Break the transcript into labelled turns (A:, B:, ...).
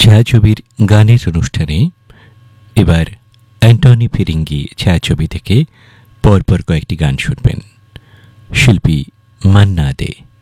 A: ছায়াছবির গানের অনুষ্ঠানে এবার অ্যান্টনি ফিরিঙ্গি ছায়াছবি থেকে পরপর কয়েকটি গান শুনবেন। শিল্পী মান্না দে।